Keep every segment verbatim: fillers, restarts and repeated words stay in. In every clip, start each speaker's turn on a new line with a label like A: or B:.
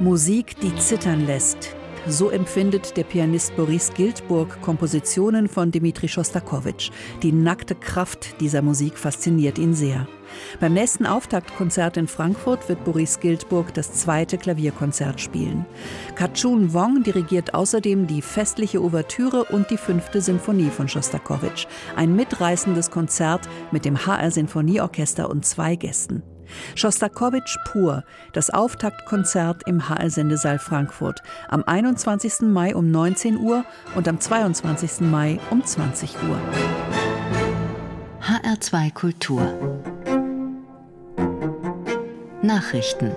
A: Musik, die zittern lässt. So empfindet der Pianist Boris Giltburg Kompositionen von Dmitri Schostakowitsch. Die nackte Kraft dieser Musik fasziniert ihn sehr. Beim nächsten Auftaktkonzert in Frankfurt wird Boris Giltburg das zweite Klavierkonzert spielen. Kachun Wong dirigiert außerdem die festliche Ouvertüre und die fünfte Sinfonie von Schostakowitsch. Ein mitreißendes Konzert mit dem H R Sinfonieorchester und zwei Gästen. Schostakowitsch pur, das Auftaktkonzert im H R-Sendesaal Frankfurt am einundzwanzigsten Mai um neunzehn Uhr und am zweiundzwanzigsten Mai um zwanzig Uhr.
B: H R zwei Kultur Nachrichten.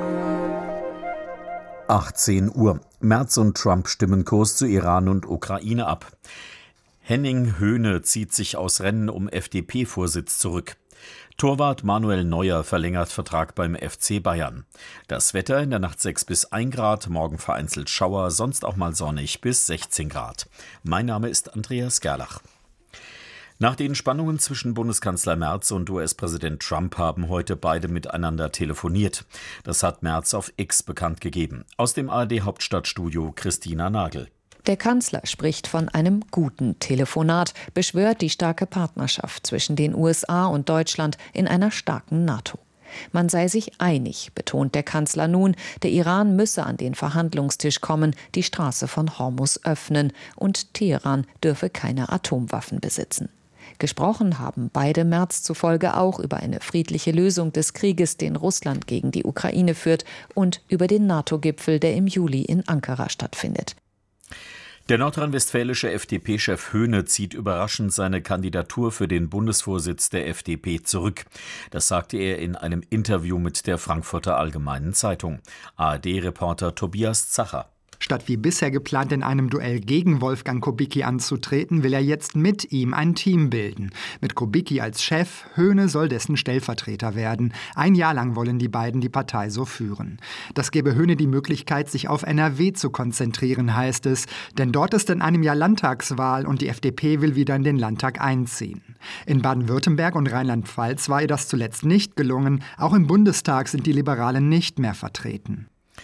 C: achtzehn Uhr. Merz und Trump stimmen Kurs zu Iran und Ukraine ab. Henning Höhne zieht sich aus Rennen um F D P-Vorsitz zurück. Torwart Manuel Neuer verlängert Vertrag beim F C Bayern. Das Wetter: in der Nacht sechs bis ein Grad, morgen vereinzelt Schauer, sonst auch mal sonnig bis sechzehn Grad. Mein Name ist Andreas Gerlach. Nach den Spannungen zwischen Bundeskanzler Merz und U S-Präsident Trump haben heute beide miteinander telefoniert. Das hat Merz auf X bekannt gegeben. Aus dem A R D-Hauptstadtstudio Christina Nagel.
D: Der Kanzler spricht von einem guten Telefonat, beschwört die starke Partnerschaft zwischen den U S A und Deutschland in einer starken NATO. Man sei sich einig, betont der Kanzler nun, der Iran müsse an den Verhandlungstisch kommen, die Straße von Hormuz öffnen und Teheran dürfe keine Atomwaffen besitzen. Gesprochen haben beide Merz zufolge auch über eine friedliche Lösung des Krieges, den Russland gegen die Ukraine führt, und über den NATO-Gipfel, der im Juli in Ankara stattfindet.
C: Der nordrhein-westfälische F D P-Chef Höhne zieht überraschend seine Kandidatur für den Bundesvorsitz der F D P zurück. Das sagte er in einem Interview mit der Frankfurter Allgemeinen Zeitung. A R D-Reporter Tobias Zacher.
E: Statt wie bisher geplant in einem Duell gegen Wolfgang Kubicki anzutreten, will er jetzt mit ihm ein Team bilden. Mit Kubicki als Chef, Höhne soll dessen Stellvertreter werden. Ein Jahr lang wollen die beiden die Partei so führen. Das gebe Höhne die Möglichkeit, sich auf N R W zu konzentrieren, heißt es. Denn dort ist in einem Jahr Landtagswahl und die F D P will wieder in den Landtag einziehen. In Baden-Württemberg und Rheinland-Pfalz war ihr das zuletzt nicht gelungen. Auch im Bundestag sind die Liberalen nicht mehr vertreten.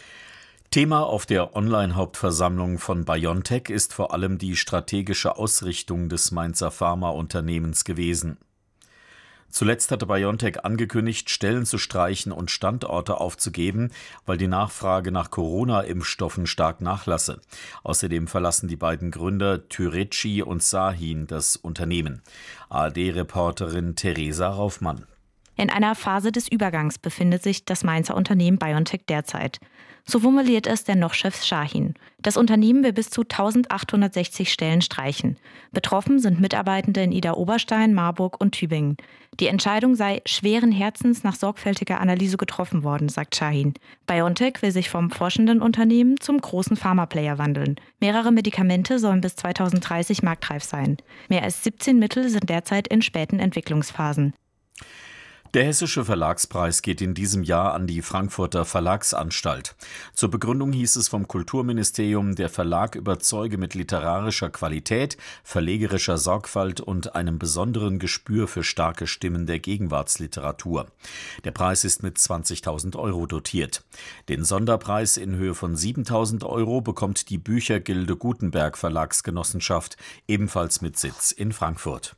C: Thema auf der Online-Hauptversammlung von BioNTech ist vor allem die strategische Ausrichtung des Mainzer Pharmaunternehmens gewesen. Zuletzt hatte BioNTech angekündigt, Stellen zu streichen und Standorte aufzugeben, weil die Nachfrage nach Corona-Impfstoffen stark nachlasse. Außerdem verlassen die beiden Gründer Türeci und Sahin das Unternehmen. A R D-Reporterin Theresa Raufmann.
F: In einer Phase des Übergangs befindet sich das Mainzer Unternehmen BioNTech derzeit. So formuliert es der Noch-Chef Sahin. Das Unternehmen will bis zu eintausendachthundertsechzig Stellen streichen. Betroffen sind Mitarbeitende in Idar-Oberstein, Marburg und Tübingen. Die Entscheidung sei schweren Herzens nach sorgfältiger Analyse getroffen worden, sagt Sahin. BioNTech will sich vom forschenden Unternehmen zum großen Pharmaplayer wandeln. Mehrere Medikamente sollen bis zweitausenddreißig marktreif sein. Mehr als siebzehn Mittel sind derzeit in späten Entwicklungsphasen.
C: Der Hessische Verlagspreis geht in diesem Jahr an die Frankfurter Verlagsanstalt. Zur Begründung hieß es vom Kulturministerium, der Verlag überzeuge mit literarischer Qualität, verlegerischer Sorgfalt und einem besonderen Gespür für starke Stimmen der Gegenwartsliteratur. Der Preis ist mit zwanzigtausend Euro dotiert. Den Sonderpreis in Höhe von siebentausend Euro bekommt die Büchergilde Gutenberg Verlagsgenossenschaft, ebenfalls mit Sitz in Frankfurt.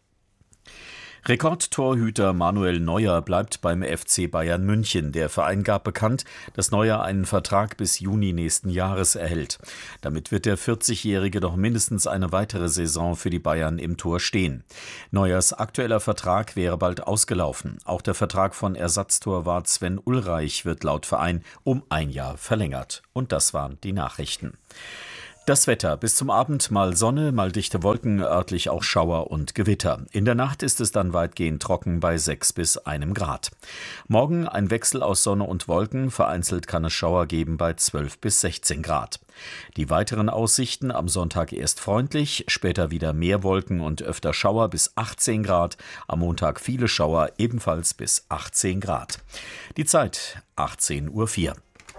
C: Rekordtorhüter Manuel Neuer bleibt beim F C Bayern München. Der Verein gab bekannt, dass Neuer einen Vertrag bis Juni nächsten Jahres erhält. Damit wird der vierzigjährige noch mindestens eine weitere Saison für die Bayern im Tor stehen. Neuers aktueller Vertrag wäre bald ausgelaufen. Auch der Vertrag von Ersatztorwart Sven Ulreich wird laut Verein um ein Jahr verlängert. Und das waren die Nachrichten. Das Wetter: bis zum Abend mal Sonne, mal dichte Wolken, örtlich auch Schauer und Gewitter. In der Nacht ist es dann weitgehend trocken bei sechs bis einem Grad. Morgen ein Wechsel aus Sonne und Wolken, vereinzelt kann es Schauer geben bei zwölf bis sechzehn Grad. Die weiteren Aussichten: am Sonntag erst freundlich, später wieder mehr Wolken und öfter Schauer bis achtzehn Grad. Am Montag viele Schauer, ebenfalls bis achtzehn Grad. Die Zeit achtzehn Uhr vier.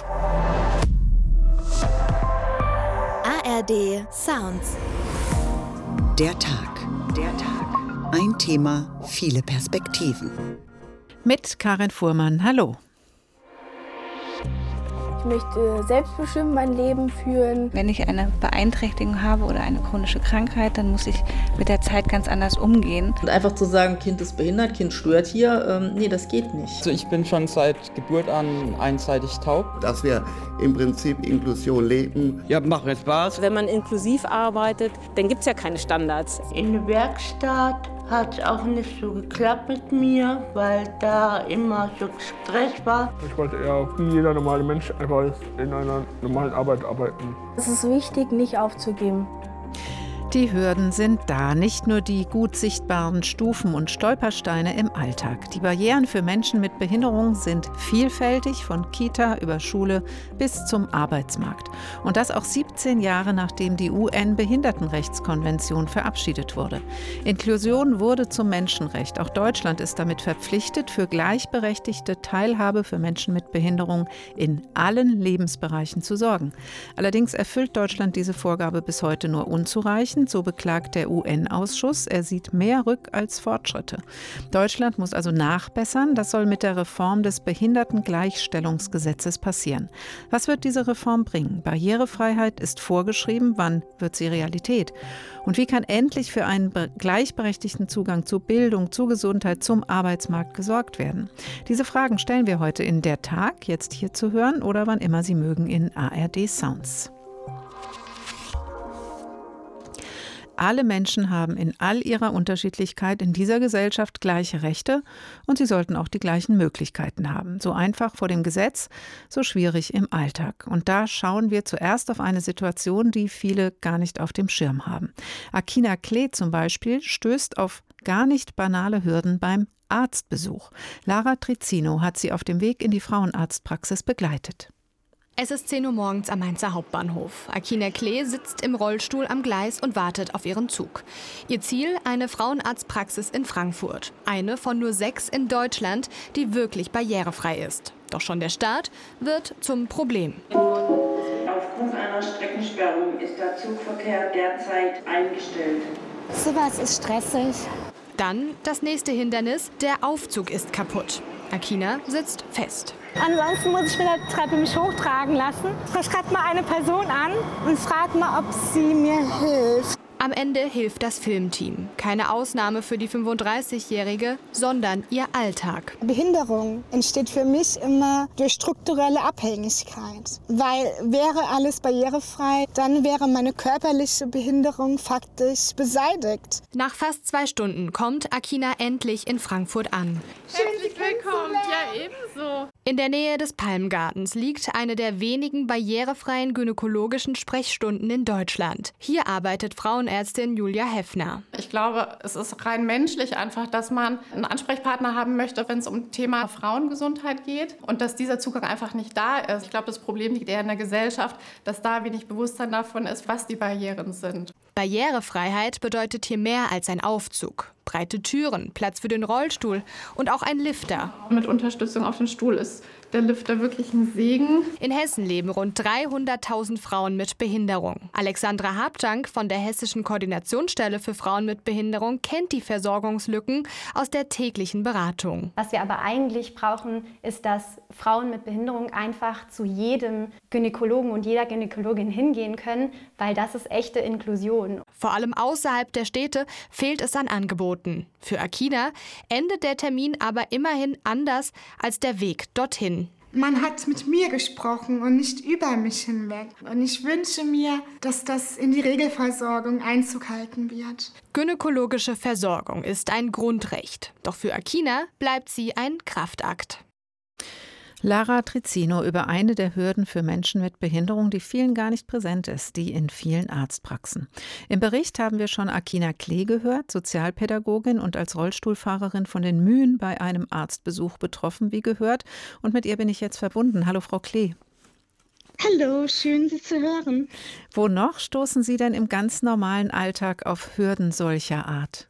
G: A R D Sounds.
B: Der Tag. Der Tag. Ein Thema, viele Perspektiven.
H: Mit Karin Fuhrmann. Hallo. Ich möchte selbstbestimmt mein Leben führen.
I: Wenn ich eine Beeinträchtigung habe oder eine chronische Krankheit, dann muss ich mit der Zeit ganz anders umgehen.
J: Und einfach zu sagen, Kind ist behindert, Kind stört hier, ähm, nee, das geht nicht.
K: Also ich bin schon seit Geburt an einseitig taub.
L: Dass wir im Prinzip Inklusion leben.
M: Ja, macht mir Spaß.
N: Wenn man inklusiv arbeitet, dann gibt es ja keine Standards.
O: In der Werkstatt hat es auch nicht so geklappt mit mir, weil da immer so Stress war.
P: Ich wollte eher wie jeder normale Mensch einfach in einer normalen Arbeit arbeiten.
H: Es ist wichtig, nicht aufzugeben.
A: Die Hürden sind da, nicht nur die gut sichtbaren Stufen und Stolpersteine im Alltag. Die Barrieren für Menschen mit Behinderung sind vielfältig, von Kita über Schule bis zum Arbeitsmarkt. Und das auch siebzehn Jahre nachdem die U N-Behindertenrechtskonvention verabschiedet wurde. Inklusion wurde zum Menschenrecht. Auch Deutschland ist damit verpflichtet, für gleichberechtigte Teilhabe für Menschen mit Behinderung in allen Lebensbereichen zu sorgen. Allerdings erfüllt Deutschland diese Vorgabe bis heute nur unzureichend. So beklagt der U N-Ausschuss. Er sieht mehr Rück- als Fortschritte. Deutschland muss also nachbessern. Das soll mit der Reform des Behindertengleichstellungsgesetzes passieren. Was wird diese Reform bringen? Barrierefreiheit ist vorgeschrieben. Wann wird sie Realität? Und wie kann endlich für einen gleichberechtigten Zugang zu Bildung, zu Gesundheit, zum Arbeitsmarkt gesorgt werden? Diese Fragen stellen wir heute in Der Tag, jetzt hier zu hören oder wann immer Sie mögen in A R D Sounds. Alle Menschen haben in all ihrer Unterschiedlichkeit in dieser Gesellschaft gleiche Rechte und sie sollten auch die gleichen Möglichkeiten haben. So einfach vor dem Gesetz, so schwierig im Alltag. Und da schauen wir zuerst auf eine Situation, die viele gar nicht auf dem Schirm haben. Akina Klee zum Beispiel stößt auf gar nicht banale Hürden beim Arztbesuch. Lara Trizzino hat sie auf dem Weg in die Frauenarztpraxis begleitet.
Q: Es ist zehn Uhr morgens am Mainzer Hauptbahnhof. Akina Klee sitzt im Rollstuhl am Gleis und wartet auf ihren Zug. Ihr Ziel, eine Frauenarztpraxis in Frankfurt. Eine von nur sechs in Deutschland, die wirklich barrierefrei ist. Doch schon der Start wird zum Problem.
R: Aufgrund einer Streckensperrung ist der Zugverkehr derzeit eingestellt.
S: Sowas ist stressig.
Q: Dann das nächste Hindernis, der Aufzug ist kaputt. Akina sitzt fest.
S: Ansonsten muss ich mit der Treppe mich hochtragen lassen. Ich schreibe mal eine Person an und frage mal, ob sie mir hilft.
Q: Am Ende hilft das Filmteam. Keine Ausnahme für die fünfunddreißigjährige, sondern ihr Alltag.
S: Behinderung entsteht für mich immer durch strukturelle Abhängigkeit. Weil wäre alles barrierefrei, dann wäre meine körperliche Behinderung faktisch beseitigt.
Q: Nach fast zwei Stunden kommt Akina endlich in Frankfurt an.
T: Herzlich willkommen, ja ebenso.
Q: In der Nähe des Palmgartens liegt eine der wenigen barrierefreien gynäkologischen Sprechstunden in Deutschland. Hier arbeitet Frauenärztin Julia Heffner.
T: Ich glaube, es ist rein menschlich einfach, dass man einen Ansprechpartner haben möchte, wenn es um Thema Frauengesundheit geht und dass dieser Zugang einfach nicht da ist. Ich glaube, das Problem liegt eher in der Gesellschaft, dass da wenig Bewusstsein davon ist, was die Barrieren sind.
Q: Barrierefreiheit bedeutet hier mehr als ein Aufzug. Breite Türen, Platz für den Rollstuhl und auch ein Lifter.
T: Mit Unterstützung auf dem Stuhl ist der Lifter wirklich ein Segen.
Q: In Hessen leben rund dreihunderttausend Frauen mit Behinderung. Alexandra Habtank von der Hessischen Koordinationsstelle für Frauen mit Behinderung kennt die Versorgungslücken aus der täglichen Beratung.
U: Was wir aber eigentlich brauchen, ist, dass Frauen mit Behinderung einfach zu jedem Gynäkologen und jeder Gynäkologin hingehen können, weil das ist echte Inklusion.
Q: Vor allem außerhalb der Städte fehlt es an Angeboten. Für Akina endet der Termin aber immerhin anders als der Weg dorthin.
V: Man hat mit mir gesprochen und nicht über mich hinweg. Und ich wünsche mir, dass das in die Regelversorgung Einzug halten wird.
Q: Gynäkologische Versorgung ist ein Grundrecht. Doch für Akina bleibt sie ein Kraftakt.
A: Lara Trizzino über eine der Hürden für Menschen mit Behinderung, die vielen gar nicht präsent ist, die in vielen Arztpraxen. Im Bericht haben wir schon Akina Klee gehört, Sozialpädagogin und als Rollstuhlfahrerin von den Mühen bei einem Arztbesuch betroffen, wie gehört. Und mit ihr bin ich jetzt verbunden. Hallo, Frau Klee.
V: Hallo, schön, Sie zu hören.
A: Wo noch stoßen Sie denn im ganz normalen Alltag auf Hürden solcher Art?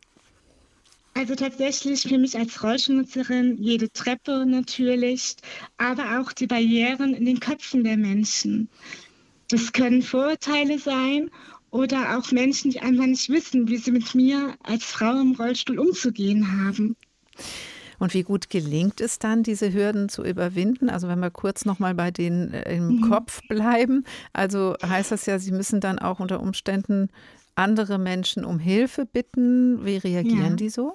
V: Also tatsächlich für mich als Rollstuhlnutzerin jede Treppe natürlich, aber auch die Barrieren in den Köpfen der Menschen. Das können Vorurteile sein oder auch Menschen, die einfach nicht wissen, wie sie mit mir als Frau im Rollstuhl umzugehen haben.
D: Und wie gut gelingt es dann, diese Hürden zu überwinden? Also wenn wir kurz noch mal bei denen äh, im mhm. Kopf bleiben. Also heißt das ja, Sie müssen dann auch unter Umständen andere Menschen um Hilfe bitten. Wie reagieren ja. die so?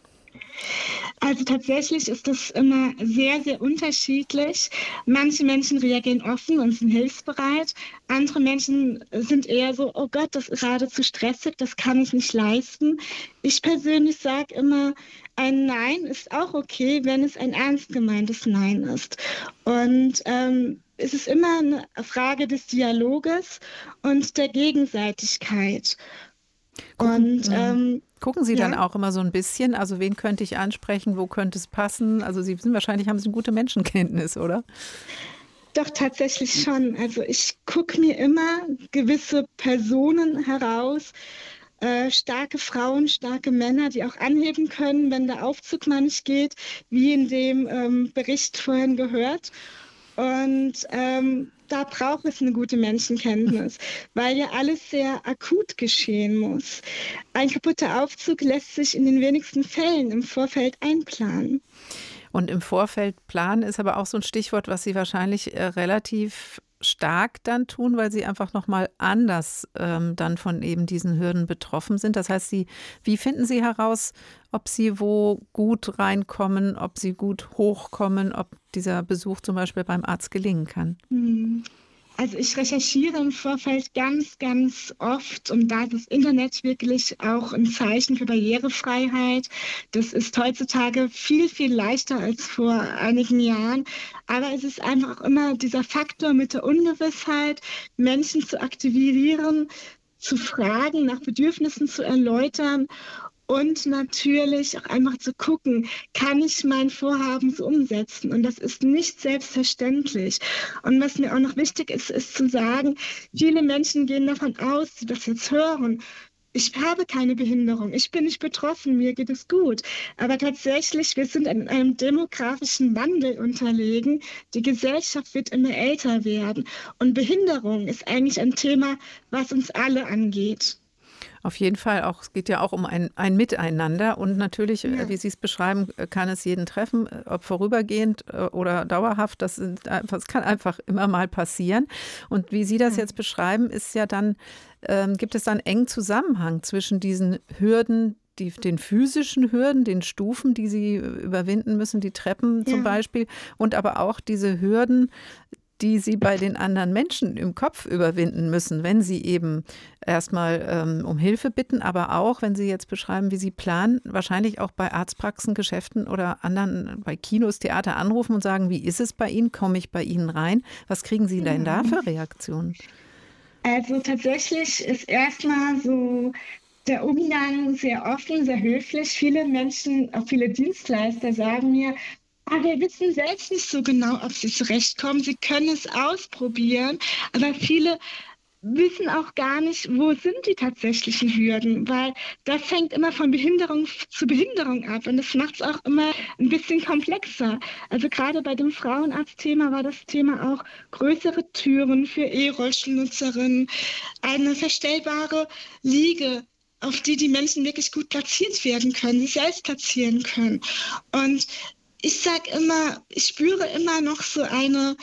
V: Also tatsächlich ist das immer sehr, sehr unterschiedlich. Manche Menschen reagieren offen und sind hilfsbereit. Andere Menschen sind eher so, oh Gott, das ist gerade zu stressig, das kann ich nicht leisten. Ich persönlich sage immer, ein Nein ist auch okay, wenn es ein ernst gemeintes Nein ist. Und ähm, es ist immer eine Frage des Dialoges und der Gegenseitigkeit.
D: Gucken, und ähm, gucken Sie ja. dann auch immer so ein bisschen, also wen könnte ich ansprechen, wo könnte es passen? Also Sie sind wahrscheinlich, haben Sie eine gute Menschenkenntnis, oder?
V: Doch, tatsächlich schon. Also ich gucke mir immer gewisse Personen heraus, äh, starke Frauen, starke Männer, die auch anheben können, wenn der Aufzug mal nicht geht, wie in dem ähm, Bericht vorhin gehört. Und ähm, da braucht es eine gute Menschenkenntnis, weil ja alles sehr akut geschehen muss. Ein kaputter Aufzug lässt sich in den wenigsten Fällen im Vorfeld einplanen.
D: Und im Vorfeld planen ist aber auch so ein Stichwort, was Sie wahrscheinlich äh, relativ stark dann tun, weil Sie einfach nochmal anders ähm, dann von eben diesen Hürden betroffen sind. Das heißt, Sie, wie finden Sie heraus, ob Sie wo gut reinkommen, ob Sie gut hochkommen, ob dieser Besuch zum Beispiel beim Arzt gelingen kann?
V: Also ich recherchiere im Vorfeld ganz, ganz oft und da ist das Internet wirklich auch ein Zeichen für Barrierefreiheit. Das ist heutzutage viel, viel leichter als vor einigen Jahren. Aber es ist einfach auch immer dieser Faktor mit der Ungewissheit, Menschen zu aktivieren, zu fragen, nach Bedürfnissen zu erläutern. Und natürlich auch einfach zu gucken, kann ich mein Vorhaben so umsetzen? Und das ist nicht selbstverständlich. Und was mir auch noch wichtig ist, ist zu sagen, viele Menschen gehen davon aus, die das jetzt hören, ich habe keine Behinderung, ich bin nicht betroffen, mir geht es gut. Aber tatsächlich, wir sind in einem demografischen Wandel unterlegen. Die Gesellschaft wird immer älter werden. Und Behinderung ist eigentlich ein Thema, was uns alle angeht.
D: Auf jeden Fall, auch, es geht ja auch um ein, ein Miteinander und natürlich, ja. wie Sie es beschreiben, kann es jeden treffen, ob vorübergehend oder dauerhaft, das, sind, das kann einfach immer mal passieren. Und wie Sie das jetzt beschreiben, ist ja dann, ähm, gibt es dann einen engen Zusammenhang zwischen diesen Hürden, die, den physischen Hürden, den Stufen, die Sie überwinden müssen, die Treppen ja. zum Beispiel, und aber auch diese Hürden, die Sie bei den anderen Menschen im Kopf überwinden müssen, wenn Sie eben erstmal ähm, um Hilfe bitten, aber auch, wenn Sie jetzt beschreiben, wie Sie planen, wahrscheinlich auch bei Arztpraxen, Geschäften oder anderen, bei Kinos, Theater anrufen und sagen, wie ist es bei Ihnen, komme ich bei Ihnen rein? Was kriegen Sie denn da für Reaktionen?
V: Also tatsächlich ist erstmal so der Umgang sehr offen, sehr höflich. Viele Menschen, auch viele Dienstleister sagen mir, aber wir wissen selbst nicht so genau, ob sie zurechtkommen. Sie können es ausprobieren, aber viele wissen auch gar nicht, wo sind die tatsächlichen Hürden, weil das hängt immer von Behinderung zu Behinderung ab und das macht es auch immer ein bisschen komplexer. Also gerade bei dem Frauenarztthema war das Thema auch größere Türen für E-Rollstuhlnutzerinnen, eine verstellbare Liege, auf die die Menschen wirklich gut platziert werden können, sich selbst platzieren können. Und ich sage immer, ich spüre immer noch so eine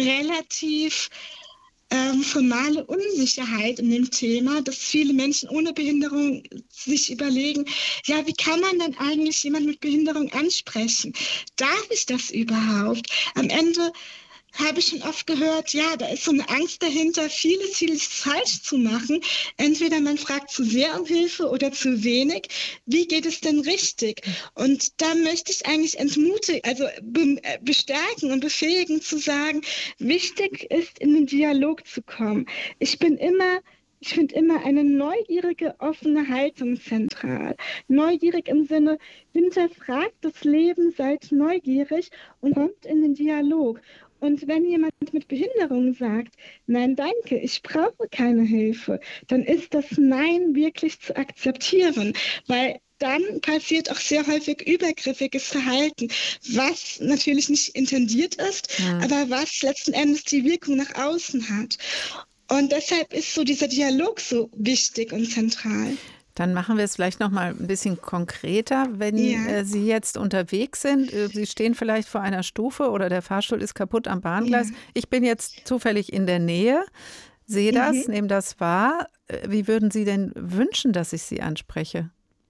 V: relativ ähm, formale Unsicherheit in dem Thema, dass viele Menschen ohne Behinderung sich überlegen, ja, wie kann man denn eigentlich jemanden mit Behinderung ansprechen? Darf ich das überhaupt? Am Ende habe ich schon oft gehört, ja, da ist so eine Angst dahinter, vieles, vieles falsch zu machen. Entweder man fragt zu sehr um Hilfe oder zu wenig. Wie geht es denn richtig? Und da möchte ich eigentlich entmutigen, also be- bestärken und befähigen zu sagen, wichtig ist, in den Dialog zu kommen. Ich bin immer Ich finde immer eine neugierige, offene Haltung zentral. Neugierig im Sinne, hinterfragt das Leben, seid neugierig und kommt in den Dialog. Und wenn jemand mit Behinderung sagt, nein, danke, ich brauche keine Hilfe, dann ist das Nein wirklich zu akzeptieren, weil dann passiert auch sehr häufig übergriffiges Verhalten, was natürlich nicht intendiert ist, ja. aber was letzten Endes die Wirkung nach außen hat. Und deshalb ist so dieser Dialog so wichtig und zentral.
D: Dann machen wir es vielleicht noch mal ein bisschen konkreter, wenn ja. äh, Sie jetzt unterwegs sind. Äh, Sie stehen vielleicht vor einer Stufe oder der Fahrstuhl ist kaputt am Bahngleis. Ja. Ich bin jetzt zufällig in der Nähe, sehe das, mhm. nehme das wahr. Äh, wie würden Sie denn wünschen, dass ich Sie anspreche?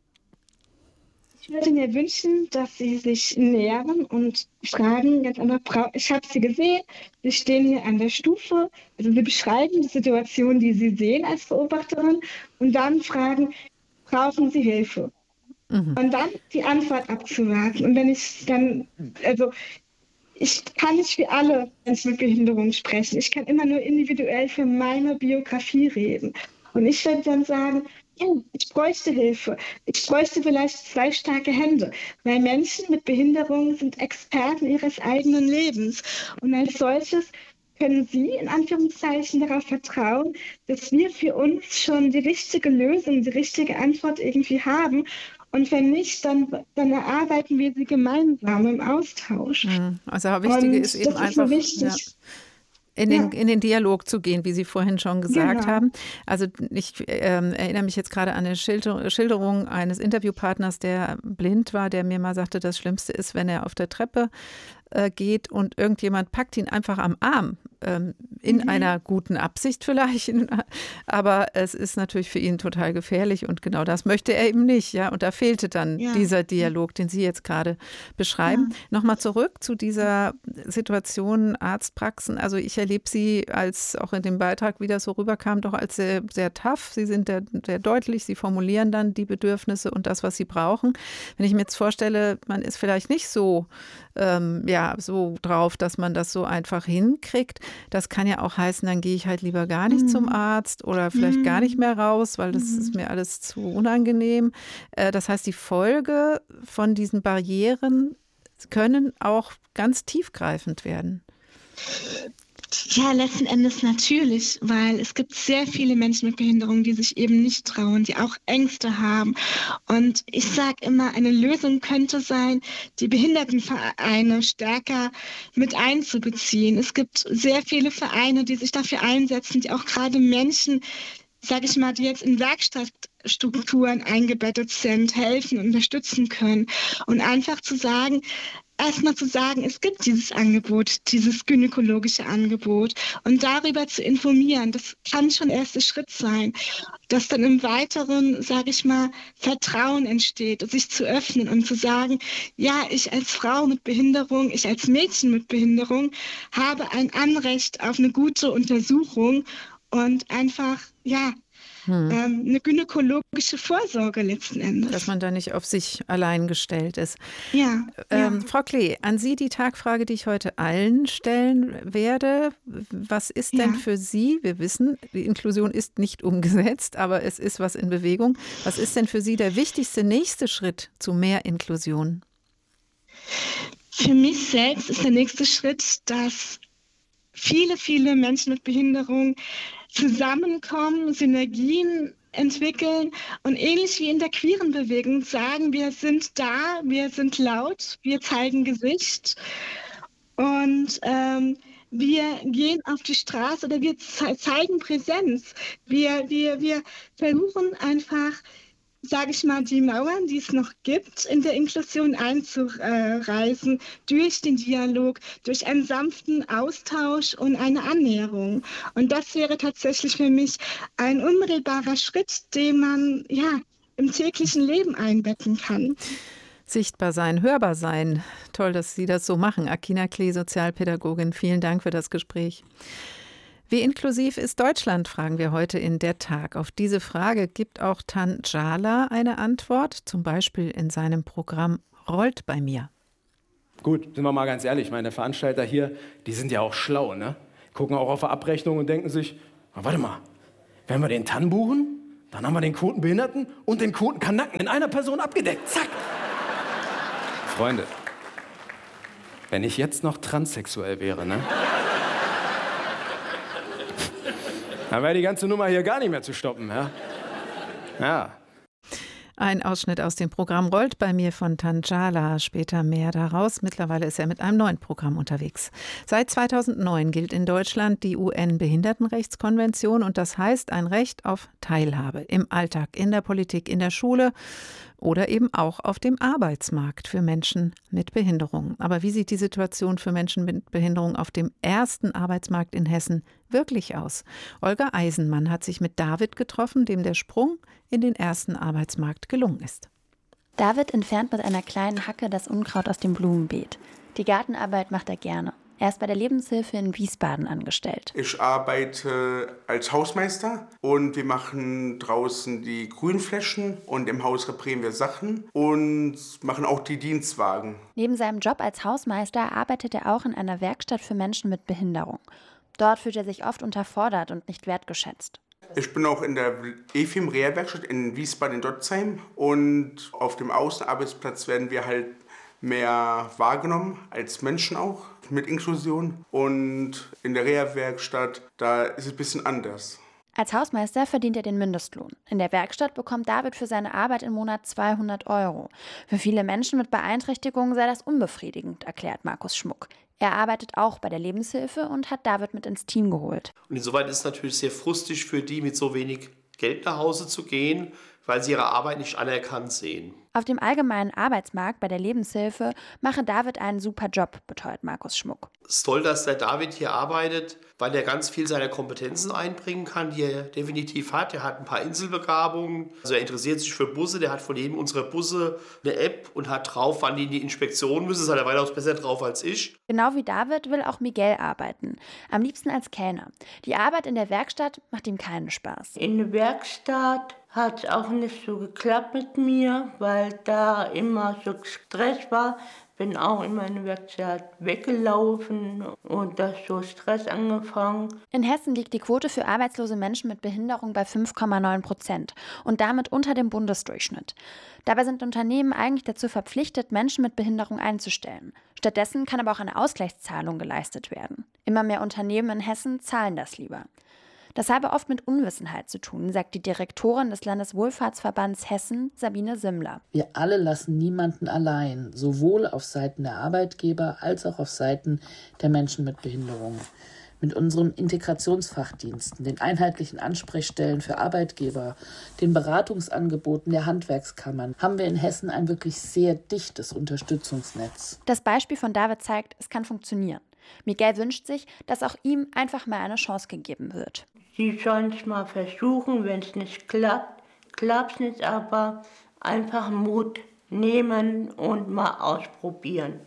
V: Ich würde mir wünschen, dass Sie sich nähern und fragen, ganz einfach, ich habe Sie gesehen, Sie stehen hier an der Stufe, also Sie beschreiben die Situation, die Sie sehen als Beobachterin und dann fragen, brauchen Sie Hilfe? Mhm. Und dann die Antwort abzuwarten. Und wenn ich dann, also ich kann nicht für alle Menschen mit Behinderung sprechen, ich kann immer nur individuell für meine Biografie reden. Und ich würde dann sagen, ja, ich bräuchte Hilfe. Ich bräuchte vielleicht zwei starke Hände, weil Menschen mit Behinderung sind Experten ihres eigenen Lebens. Und als solches können Sie in Anführungszeichen darauf vertrauen, dass wir für uns schon die richtige Lösung, die richtige Antwort irgendwie haben. Und wenn nicht, dann, dann erarbeiten wir sie gemeinsam im Austausch.
D: Also das Wichtige ist eben einfach... Ja. In den, ja. in den Dialog zu gehen, wie Sie vorhin schon gesagt genau. haben. Also ich ähm, erinnere mich jetzt gerade an eine Schilder- Schilderung eines Interviewpartners, der blind war, der mir mal sagte, das Schlimmste ist, wenn er auf der Treppe äh, geht und irgendjemand packt ihn einfach am Arm. Ähm, in mhm. einer guten Absicht vielleicht, aber es ist natürlich für ihn total gefährlich und genau das möchte er eben nicht. Ja? Und da fehlte dann ja. dieser Dialog, den Sie jetzt gerade beschreiben. Ja. Nochmal zurück zu dieser Situation Arztpraxen. Also ich erlebe Sie als, auch in dem Beitrag, wie das so rüberkam, doch als sehr, sehr tough. Sie sind sehr, sehr deutlich, Sie formulieren dann die Bedürfnisse und das, was Sie brauchen. Wenn ich mir jetzt vorstelle, man ist vielleicht nicht so, ähm, ja, so drauf, dass man das so einfach hinkriegt, das kann ja auch heißen, dann gehe ich halt lieber gar nicht mhm. zum Arzt oder vielleicht mhm. gar nicht mehr raus, weil das mhm. ist mir alles zu unangenehm. Äh, das heißt, die Folge von diesen Barrieren können auch ganz tiefgreifend werden.
V: Ja, letzten Endes natürlich, weil es gibt sehr viele Menschen mit Behinderung, die sich eben nicht trauen, die auch Ängste haben. Und ich sage immer, eine Lösung könnte sein, die Behindertenvereine stärker mit einzubeziehen. Es gibt sehr viele Vereine, die sich dafür einsetzen, die auch gerade Menschen, sage ich mal, die jetzt in Werkstattstrukturen eingebettet sind, helfen, unterstützen können. Und einfach zu sagen, erstmal zu sagen, es gibt dieses Angebot, dieses gynäkologische Angebot und darüber zu informieren, das kann schon der erste Schritt sein, dass dann im Weiteren, sage ich mal, Vertrauen entsteht, sich zu öffnen und zu sagen, ja, ich als Frau mit Behinderung, ich als Mädchen mit Behinderung habe ein Anrecht auf eine gute Untersuchung und einfach, ja, Hm. Ähm, eine gynäkologische Vorsorge letzten Endes.
D: Dass man da nicht auf sich allein gestellt ist.
V: Ja,
D: ähm,
V: ja.
D: Frau Klee, an Sie die Tagfrage, die ich heute allen stellen werde. Was ist denn ja. für Sie, wir wissen, die Inklusion ist nicht umgesetzt, aber es ist was in Bewegung. Was ist denn für Sie der wichtigste nächste Schritt zu mehr Inklusion?
V: Für mich selbst ist der nächste Schritt, dass viele, viele Menschen mit Behinderung zusammenkommen, Synergien entwickeln und ähnlich wie in der queeren Bewegung sagen, wir sind da, wir sind laut, wir zeigen Gesicht und ähm, wir gehen auf die Straße oder wir ze- zeigen Präsenz. Wir, wir, wir versuchen einfach, sage ich mal, die Mauern, die es noch gibt, in der Inklusion einzureißen, durch den Dialog, durch einen sanften Austausch und eine Annäherung. Und das wäre tatsächlich für mich ein unmittelbarer Schritt, den man ja im täglichen Leben einbetten kann.
D: Sichtbar sein, hörbar sein. Toll, dass Sie das so machen. Akina Klee, Sozialpädagogin, vielen Dank für das Gespräch. Wie inklusiv ist Deutschland, fragen wir heute in Der Tag. Auf diese Frage gibt auch Tan Djala eine Antwort, zum Beispiel in seinem Programm Rollt bei mir.
E: Gut, sind wir mal ganz ehrlich, meine Veranstalter hier, die sind ja auch schlau, ne? Gucken auch auf die Abrechnung und denken sich, na, warte mal, wenn wir den Tan buchen, dann haben wir den Quotenbehinderten und den Quotenkanacken in einer Person abgedeckt. Zack! Freunde, wenn ich jetzt noch transsexuell wäre, ne? Dann wäre die ganze Nummer hier gar nicht mehr zu stoppen. Ja. ja.
D: Ein Ausschnitt aus dem Programm rollt bei mir von Tanjala, später mehr daraus. Mittlerweile ist er mit einem neuen Programm unterwegs. Seit zweitausendneun gilt in Deutschland die U N-Behindertenrechtskonvention und das heißt ein Recht auf Teilhabe im Alltag, in der Politik, in der Schule oder eben auch auf dem Arbeitsmarkt für Menschen mit Behinderung. Aber wie sieht die Situation für Menschen mit Behinderung auf dem ersten Arbeitsmarkt in Hessen wirklich aus? Olga Eisenmann hat sich mit David getroffen, dem der Sprung in den ersten Arbeitsmarkt gelungen ist.
F: David entfernt mit einer kleinen Hacke das Unkraut aus dem Blumenbeet. Die Gartenarbeit macht er gerne. Er ist bei der Lebenshilfe in Wiesbaden angestellt.
M: Ich arbeite als Hausmeister und wir machen draußen die Grünflächen und im Haus reparieren wir Sachen und machen auch die Dienstwagen.
F: Neben seinem Job als Hausmeister arbeitet er auch in einer Werkstatt für Menschen mit Behinderung. Dort fühlt er sich oft unterfordert und nicht wertgeschätzt.
M: Ich bin auch in der E F I M-Reha-Werkstatt in Wiesbaden in Dotzheim und auf dem Außenarbeitsplatz werden wir halt mehr wahrgenommen als Menschen auch mit Inklusion und in der Reha-Werkstatt, da ist es ein bisschen anders.
F: Als Hausmeister verdient er den Mindestlohn. In der Werkstatt bekommt David für seine Arbeit im Monat zweihundert Euro. Für viele Menschen mit Beeinträchtigungen sei das unbefriedigend, erklärt Markus Schmuck. Er arbeitet auch bei der Lebenshilfe und hat David mit ins Team geholt.
W: Und insoweit ist es natürlich sehr frustig für die, mit so wenig Geld nach Hause zu gehen, weil sie ihre Arbeit nicht anerkannt sehen.
F: Auf dem allgemeinen Arbeitsmarkt bei der Lebenshilfe mache David einen super Job, beteuert Markus Schmuck.
W: Es ist toll, dass der David hier arbeitet, weil er ganz viel seiner Kompetenzen einbringen kann, die er definitiv hat. Er hat ein paar Inselbegabungen, also er interessiert sich für Busse, der hat von jedem unserer Busse eine App und hat drauf, wann die in die Inspektion müssen. Das hat er weitaus besser drauf als ich.
F: Genau wie David will auch Miguel arbeiten, am liebsten als Kellner. Die Arbeit in der Werkstatt macht ihm keinen Spaß.
O: In der Werkstatt hat es auch nicht so geklappt mit mir, weil da immer so Stress war. Bin auch immer in der Werkstatt weggelaufen und da ist so Stress angefangen.
F: In Hessen liegt die Quote für arbeitslose Menschen mit Behinderung bei fünf Komma neun Prozent und damit unter dem Bundesdurchschnitt. Dabei sind Unternehmen eigentlich dazu verpflichtet, Menschen mit Behinderung einzustellen. Stattdessen kann aber auch eine Ausgleichszahlung geleistet werden. Immer mehr Unternehmen in Hessen zahlen das lieber. Das habe oft mit Unwissenheit zu tun, sagt die Direktorin des Landeswohlfahrtsverbands Hessen, Sabine Simmler.
X: Wir alle lassen niemanden allein, sowohl auf Seiten der Arbeitgeber als auch auf Seiten der Menschen mit Behinderung. Mit unseren Integrationsfachdiensten, den einheitlichen Ansprechstellen für Arbeitgeber, den Beratungsangeboten der Handwerkskammern haben wir in Hessen ein wirklich sehr dichtes Unterstützungsnetz.
F: Das Beispiel von David zeigt, es kann funktionieren. Miguel wünscht sich, dass auch ihm einfach mal eine Chance gegeben wird.
O: Sie sollen es mal versuchen, wenn es nicht klappt, klappt es nicht, aber einfach Mut nehmen und mal ausprobieren.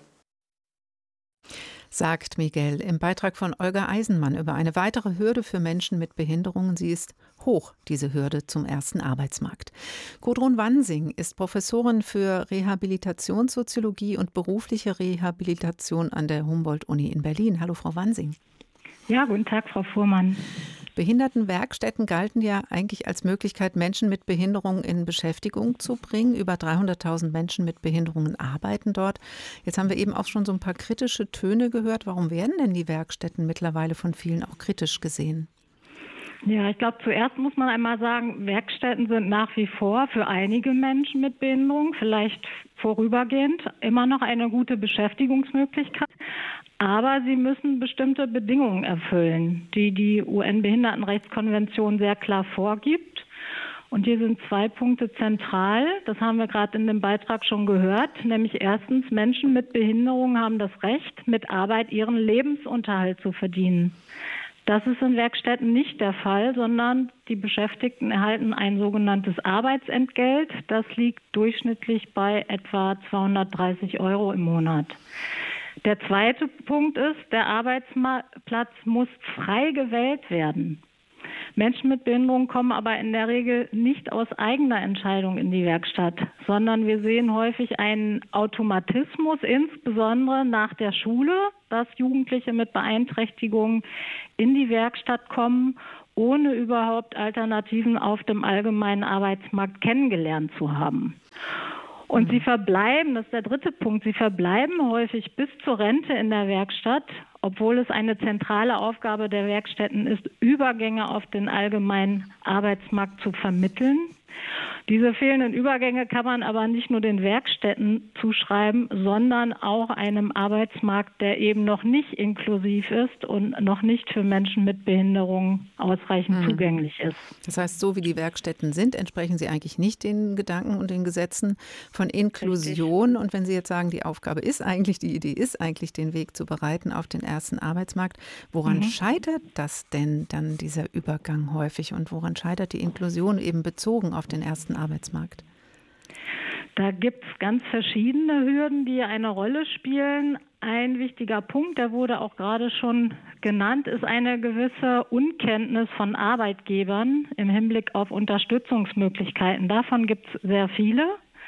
D: Sagt Miguel im Beitrag von Olga Eisenmann über eine weitere Hürde für Menschen mit Behinderungen. Sie ist hoch, diese Hürde zum ersten Arbeitsmarkt. Gudrun Wansing ist Professorin für Rehabilitationssoziologie und berufliche Rehabilitation an der Humboldt-Uni in Berlin. Hallo, Frau Wansing.
Y: Ja, guten Tag, Frau Fuhrmann.
D: Behindertenwerkstätten galten ja eigentlich als Möglichkeit, Menschen mit Behinderungen in Beschäftigung zu bringen. Über dreihunderttausend Menschen mit Behinderungen arbeiten dort. Jetzt haben wir eben auch schon so ein paar kritische Töne gehört. Warum werden denn die Werkstätten mittlerweile von vielen auch kritisch gesehen?
Y: Ja, ich glaube, zuerst muss man einmal sagen, Werkstätten sind nach wie vor für einige Menschen mit Behinderung, vielleicht vorübergehend, immer noch eine gute Beschäftigungsmöglichkeit. Aber sie müssen bestimmte Bedingungen erfüllen, die die U N-Behindertenrechtskonvention sehr klar vorgibt. Und hier sind zwei Punkte zentral. Das haben wir gerade in dem Beitrag schon gehört. Nämlich erstens, Menschen mit Behinderung haben das Recht, mit Arbeit ihren Lebensunterhalt zu verdienen. Das ist in Werkstätten nicht der Fall, sondern die Beschäftigten erhalten ein sogenanntes Arbeitsentgelt. Das liegt durchschnittlich bei etwa zweihundertdreißig Euro im Monat. Der zweite Punkt ist, der Arbeitsplatz muss frei gewählt werden. Menschen mit Behinderung kommen aber in der Regel nicht aus eigener Entscheidung in die Werkstatt, sondern wir sehen häufig einen Automatismus, insbesondere nach der Schule, dass Jugendliche mit Beeinträchtigungen in die Werkstatt kommen, ohne überhaupt Alternativen auf dem allgemeinen Arbeitsmarkt kennengelernt zu haben. Und sie verbleiben, das ist der dritte Punkt, sie verbleiben häufig bis zur Rente in der Werkstatt, obwohl es eine zentrale Aufgabe der Werkstätten ist, Übergänge auf den allgemeinen Arbeitsmarkt zu vermitteln. Diese fehlenden Übergänge kann man aber nicht nur den Werkstätten zuschreiben, sondern auch einem Arbeitsmarkt, der eben noch nicht inklusiv ist und noch nicht für Menschen mit Behinderung ausreichend hm. zugänglich ist.
D: Das heißt, so wie die Werkstätten sind, entsprechen sie eigentlich nicht den Gedanken und den Gesetzen von Inklusion. Richtig. Und wenn Sie jetzt sagen, die Aufgabe ist eigentlich, die Idee ist eigentlich, den Weg zu bereiten auf den ersten Arbeitsmarkt, woran mhm. scheitert das denn dann, dieser Übergang häufig? Und woran scheitert die Inklusion eben bezogen auf den ersten Arbeitsmarkt?
Y: Da gibt es ganz verschiedene Hürden, die eine Rolle spielen. Ein wichtiger Punkt, der wurde auch gerade schon genannt, ist eine gewisse Unkenntnis von Arbeitgebern im Hinblick auf Unterstützungsmöglichkeiten. Davon gibt es sehr viele.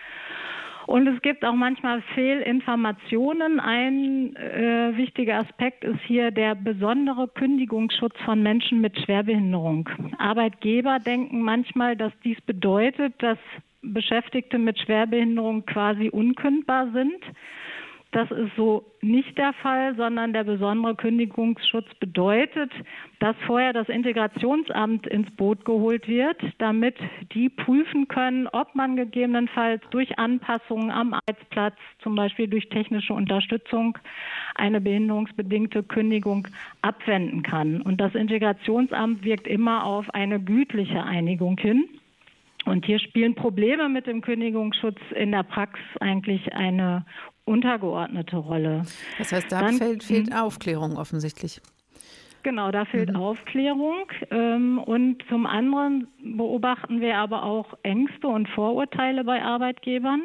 Y: Und es gibt auch manchmal Fehlinformationen. Ein äh, wichtiger Aspekt ist hier der besondere Kündigungsschutz von Menschen mit Schwerbehinderung. Arbeitgeber denken manchmal, dass dies bedeutet, dass Beschäftigte mit Schwerbehinderung quasi unkündbar sind. Das ist so nicht der Fall, sondern der besondere Kündigungsschutz bedeutet, dass vorher das Integrationsamt ins Boot geholt wird, damit die prüfen können, ob man gegebenenfalls durch Anpassungen am Arbeitsplatz, zum Beispiel durch technische Unterstützung, eine behinderungsbedingte Kündigung abwenden kann. Und das Integrationsamt wirkt immer auf eine gütliche Einigung hin. Und hier spielen Probleme mit dem Kündigungsschutz in der Praxis eigentlich eine untergeordnete Rolle.
D: Das heißt, da Dann, fehlt, fehlt Aufklärung offensichtlich.
Y: Genau, da fehlt mhm. Aufklärung. Und zum anderen beobachten wir aber auch Ängste und Vorurteile bei Arbeitgebern.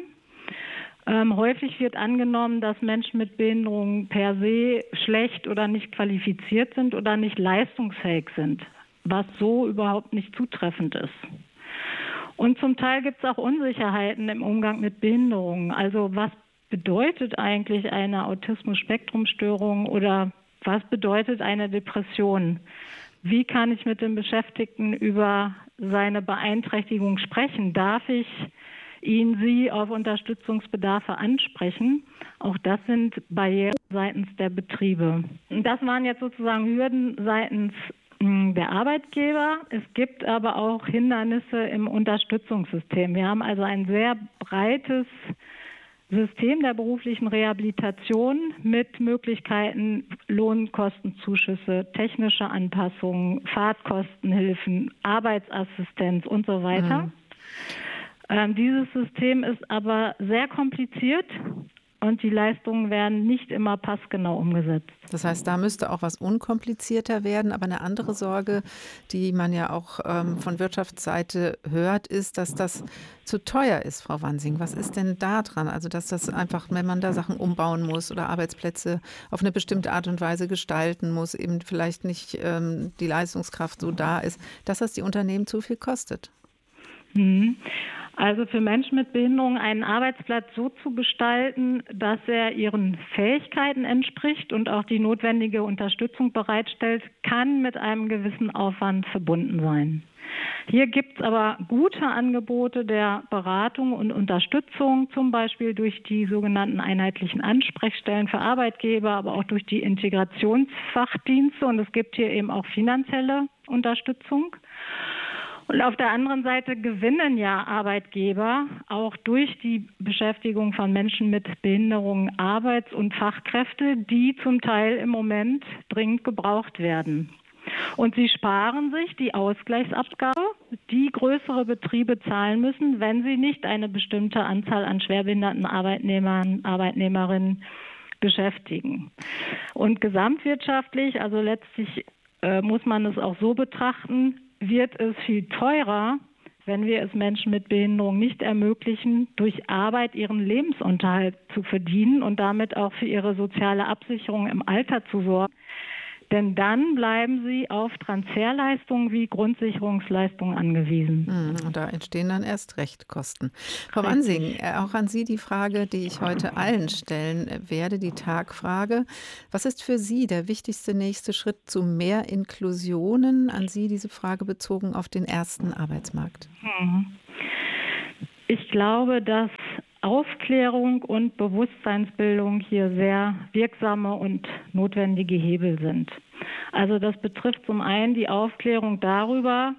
Y: Ähm, häufig wird angenommen, dass Menschen mit Behinderungen per se schlecht oder nicht qualifiziert sind oder nicht leistungsfähig sind, was so überhaupt nicht zutreffend ist. Und zum Teil gibt es auch Unsicherheiten im Umgang mit Behinderungen. Also was bedeutet eigentlich eine Autismus-Spektrum-Störung oder was bedeutet eine Depression? Wie kann ich mit dem Beschäftigten über seine Beeinträchtigung sprechen? Darf ich ihn, sie auf Unterstützungsbedarfe ansprechen? Auch das sind Barrieren seitens der Betriebe. Und das waren jetzt sozusagen Hürden seitens der Arbeitgeber. Es gibt aber auch Hindernisse im Unterstützungssystem. Wir haben also ein sehr breites System der beruflichen Rehabilitation mit Möglichkeiten Lohnkostenzuschüsse, technische Anpassungen, Fahrtkostenhilfen, Arbeitsassistenz und so weiter. Mhm. Ähm, dieses System ist aber sehr kompliziert und die Leistungen werden nicht immer passgenau umgesetzt.
D: Das heißt, da müsste auch was unkomplizierter werden. Aber eine andere Sorge, die man ja auch ähm, von Wirtschaftsseite hört, ist, dass das zu teuer ist, Frau Wansing. Was ist denn da dran? Also, dass das einfach, wenn man da Sachen umbauen muss oder Arbeitsplätze auf eine bestimmte Art und Weise gestalten muss, eben vielleicht nicht ähm, die Leistungskraft so da ist, dass das die Unternehmen zu viel kostet.
Y: Mhm. Also für Menschen mit Behinderung einen Arbeitsplatz so zu gestalten, dass er ihren Fähigkeiten entspricht und auch die notwendige Unterstützung bereitstellt, kann mit einem gewissen Aufwand verbunden sein. Hier gibt es aber gute Angebote der Beratung und Unterstützung, zum Beispiel durch die sogenannten einheitlichen Ansprechstellen für Arbeitgeber, aber auch durch die Integrationsfachdienste, und es gibt hier eben auch finanzielle Unterstützung. Und auf der anderen Seite gewinnen ja Arbeitgeber auch durch die Beschäftigung von Menschen mit Behinderungen Arbeits- und Fachkräfte, die zum Teil im Moment dringend gebraucht werden. Und sie sparen sich die Ausgleichsabgabe, die größere Betriebe zahlen müssen, wenn sie nicht eine bestimmte Anzahl an schwerbehinderten Arbeitnehmern, Arbeitnehmerinnen beschäftigen. Und gesamtwirtschaftlich, also letztlich äh, muss man es auch so betrachten, wird es viel teurer, wenn wir es Menschen mit Behinderung nicht ermöglichen, durch Arbeit ihren Lebensunterhalt zu verdienen und damit auch für ihre soziale Absicherung im Alter zu sorgen. Denn dann bleiben sie auf Transferleistungen wie Grundsicherungsleistungen angewiesen.
D: Und da entstehen dann erst recht Kosten. Frau Wansing, auch an Sie die Frage, die ich heute allen stellen werde, die Tagfrage. Was ist für Sie der wichtigste nächste Schritt zu mehr Inklusionen? An Sie diese Frage bezogen auf den ersten Arbeitsmarkt.
Y: Ich glaube, dass Aufklärung und Bewusstseinsbildung hier sehr wirksame und notwendige Hebel sind. Also das betrifft zum einen die Aufklärung darüber,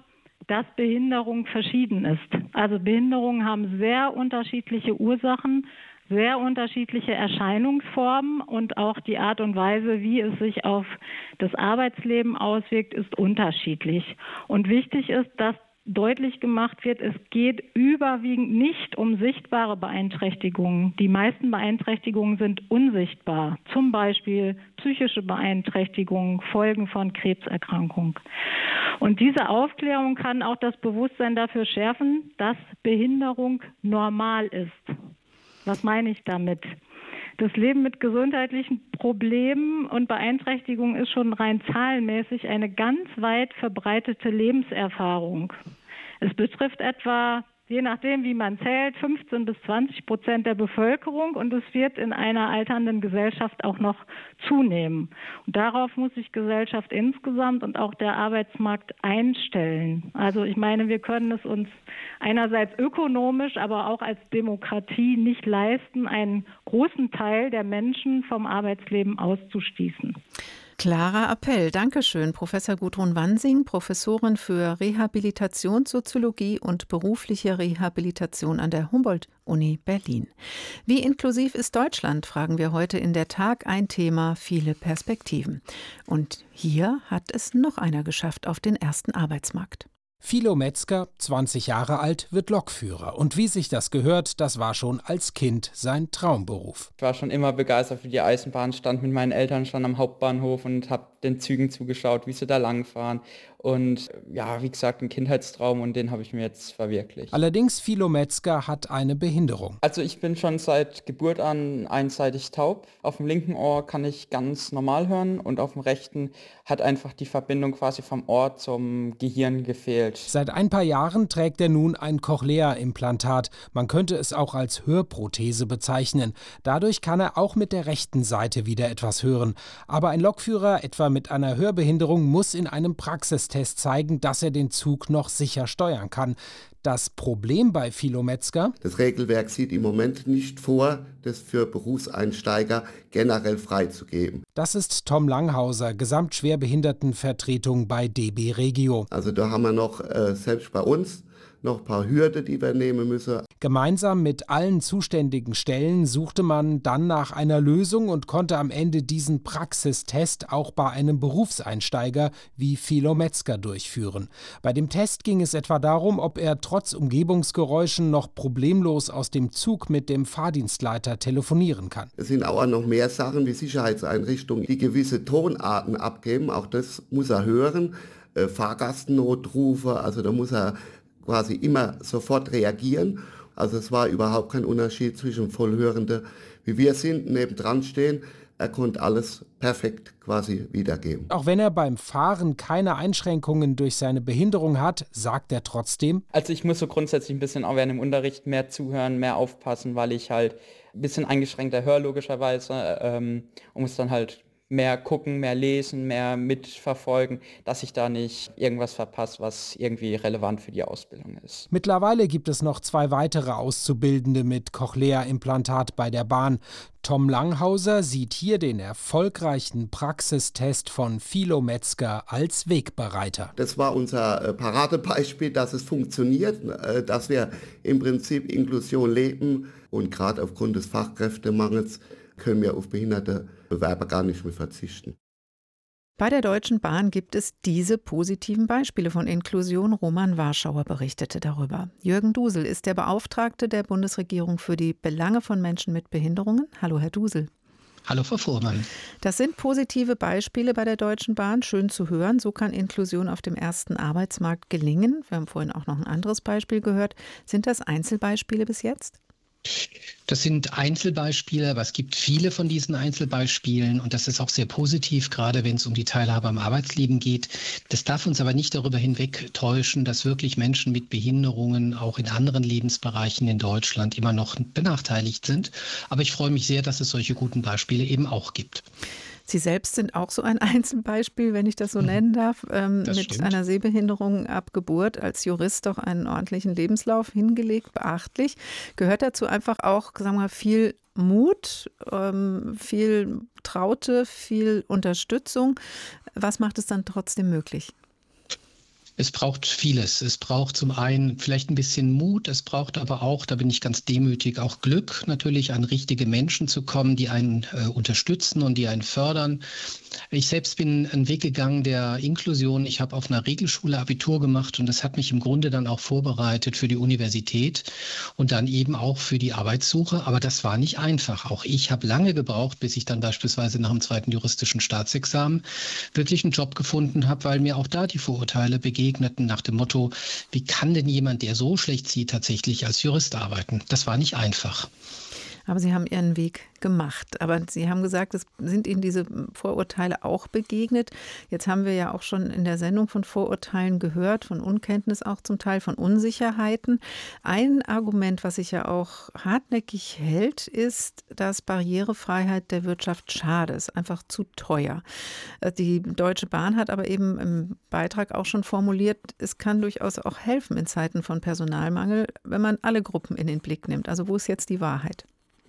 Y: dass Behinderung verschieden ist. Also Behinderungen haben sehr unterschiedliche Ursachen, sehr unterschiedliche Erscheinungsformen und auch die Art und Weise, wie es sich auf das Arbeitsleben auswirkt, ist unterschiedlich. Und wichtig ist, dass deutlich gemacht wird, es geht überwiegend nicht um sichtbare Beeinträchtigungen. Die meisten Beeinträchtigungen sind unsichtbar, zum Beispiel psychische Beeinträchtigungen, Folgen von Krebserkrankung. Und diese Aufklärung kann auch das Bewusstsein dafür schärfen, dass Behinderung normal ist. Was meine ich damit? Das Leben mit gesundheitlichen Problemen und Beeinträchtigungen ist schon rein zahlenmäßig eine ganz weit verbreitete Lebenserfahrung. Es betrifft etwa, je nachdem wie man zählt, fünfzehn bis zwanzig Prozent der Bevölkerung und es wird in einer alternden Gesellschaft auch noch zunehmen. Und darauf muss sich Gesellschaft insgesamt und auch der Arbeitsmarkt einstellen. Also ich meine, wir können es uns einerseits ökonomisch, aber auch als Demokratie nicht leisten, einen großen Teil der Menschen vom Arbeitsleben auszuschließen.
D: Klarer Appell. Dankeschön, Professor Gudrun Wansing, Professorin für Rehabilitationssoziologie und berufliche Rehabilitation an der Humboldt-Uni Berlin. Wie inklusiv ist Deutschland, fragen wir heute in der Tag. Ein Thema, viele Perspektiven. Und hier hat es noch einer geschafft auf den ersten Arbeitsmarkt.
B: Philo Metzger, zwanzig Jahre alt, wird Lokführer. Und wie sich das gehört, das war schon als Kind sein Traumberuf.
K: Ich war schon immer begeistert für die Eisenbahn, stand mit meinen Eltern schon am Hauptbahnhof und habe den Zügen zugeschaut, wie sie da langfahren. Und ja, wie gesagt, ein Kindheitstraum und den habe ich mir jetzt verwirklicht.
B: Allerdings, Philo Metzger hat eine Behinderung.
K: Also ich bin schon seit Geburt an einseitig taub. Auf dem linken Ohr kann ich ganz normal hören und auf dem rechten hat einfach die Verbindung quasi vom Ohr zum Gehirn gefehlt.
B: Seit ein paar Jahren trägt er nun ein Cochlea-Implantat. Man könnte es auch als Hörprothese bezeichnen. Dadurch kann er auch mit der rechten Seite wieder etwas hören. Aber ein Lokführer, etwa mit einer Hörbehinderung, muss in einem Praxistest zeigen, dass er den Zug noch sicher steuern kann. Das Problem bei Philo Metzger:
L: Das Regelwerk sieht im Moment nicht vor, das für Berufseinsteiger generell freizugeben.
B: Das ist Tom Langhauser, Gesamtschwerbehindertenvertretung bei D B Regio.
L: Also da haben wir noch, äh, selbst bei uns, noch ein paar Hürden, die wir nehmen müssen.
B: Gemeinsam mit allen zuständigen Stellen suchte man dann nach einer Lösung und konnte am Ende diesen Praxistest auch bei einem Berufseinsteiger wie Philo Metzger durchführen. Bei dem Test ging es etwa darum, ob er trotz Umgebungsgeräuschen noch problemlos aus dem Zug mit dem Fahrdienstleiter telefonieren kann.
L: Es sind auch noch mehr Sachen wie Sicherheitseinrichtungen, die gewisse Tonarten abgeben. Auch das muss er hören. Äh, Fahrgastnotrufe, also da muss er quasi immer sofort reagieren. Also es war überhaupt kein Unterschied zwischen Vollhörende, wie wir sind, nebendran stehen. Er konnte alles perfekt quasi wiedergeben.
B: Auch wenn er beim Fahren keine Einschränkungen durch seine Behinderung hat, sagt er trotzdem:
K: Also ich muss so grundsätzlich ein bisschen auch während dem Unterricht mehr zuhören, mehr aufpassen, weil ich halt ein bisschen eingeschränkter höre logischerweise ähm, und muss dann halt mehr gucken, mehr lesen, mehr mitverfolgen, dass ich da nicht irgendwas verpasse, was irgendwie relevant für die Ausbildung ist.
B: Mittlerweile gibt es noch zwei weitere Auszubildende mit Cochlea-Implantat bei der Bahn. Tom Langhauser sieht hier den erfolgreichen Praxistest von Philo Metzger als Wegbereiter.
L: Das war unser Paradebeispiel, dass es funktioniert, dass wir im Prinzip Inklusion leben und gerade aufgrund des Fachkräftemangels können wir auf behinderte Bewerber gar nicht mehr verzichten.
D: Bei der Deutschen Bahn gibt es diese positiven Beispiele von Inklusion. Roman Warschauer berichtete darüber. Jürgen Dusel ist der Beauftragte der Bundesregierung für die Belange von Menschen mit Behinderungen. Hallo, Herr Dusel.
C: Hallo, Frau Fuhrmann.
D: Das sind positive Beispiele bei der Deutschen Bahn. Schön zu hören. So kann Inklusion auf dem ersten Arbeitsmarkt gelingen. Wir haben vorhin auch noch ein anderes Beispiel gehört. Sind das Einzelbeispiele bis jetzt?
C: Das sind Einzelbeispiele, aber es gibt viele von diesen Einzelbeispielen und das ist auch sehr positiv, gerade wenn es um die Teilhabe am Arbeitsleben geht. Das darf uns aber nicht darüber hinwegtäuschen, dass wirklich Menschen mit Behinderungen auch in anderen Lebensbereichen in Deutschland immer noch benachteiligt sind. Aber ich freue mich sehr, dass es solche guten Beispiele eben auch gibt.
D: Sie selbst sind auch so ein Einzelbeispiel, wenn ich das so nennen darf, ähm, mit
C: stimmt.
D: einer Sehbehinderung ab Geburt, als Jurist doch einen ordentlichen Lebenslauf hingelegt, beachtlich. Gehört dazu einfach auch, sagen wir mal, viel Mut, ähm, viel Traute, viel Unterstützung. Was macht es dann trotzdem möglich?
C: Es braucht vieles. Es braucht zum einen vielleicht ein bisschen Mut, es braucht aber auch, da bin ich ganz demütig, auch Glück, natürlich an richtige Menschen zu kommen, die einen äh, unterstützen und die einen fördern. Ich selbst bin einen Weg gegangen der Inklusion. Ich habe auf einer Regelschule Abitur gemacht und das hat mich im Grunde dann auch vorbereitet für die Universität und dann eben auch für die Arbeitssuche. Aber das war nicht einfach. Auch ich habe lange gebraucht, bis ich dann beispielsweise nach dem zweiten juristischen Staatsexamen wirklich einen Job gefunden habe, weil mir auch da die Vorurteile begegneten nach dem Motto, wie kann denn jemand, der so schlecht sieht, tatsächlich als Jurist arbeiten? Das war nicht einfach.
D: Aber Sie haben Ihren Weg gemacht. Aber Sie haben gesagt, es sind Ihnen diese Vorurteile auch begegnet. Jetzt haben wir ja auch schon in der Sendung von Vorurteilen gehört, von Unkenntnis auch zum Teil, von Unsicherheiten. Ein Argument, was sich ja auch hartnäckig hält, ist, dass Barrierefreiheit der Wirtschaft schade ist, einfach zu teuer. Die Deutsche Bahn hat aber eben im Beitrag auch schon formuliert, es kann durchaus auch helfen in Zeiten von Personalmangel, wenn man alle Gruppen in den Blick nimmt. Also wo ist jetzt die Wahrheit?